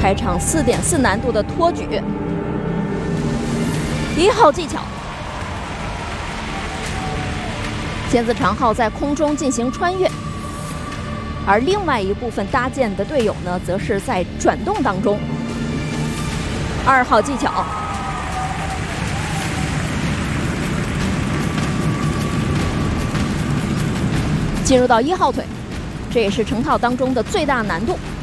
开场4.4难度的托举。1号技巧，毽子长号在空中进行穿越，而另外一部分搭建的队友呢，则是在转动当中。2号技巧。 进入到1号腿，这也是成套当中的最大难度。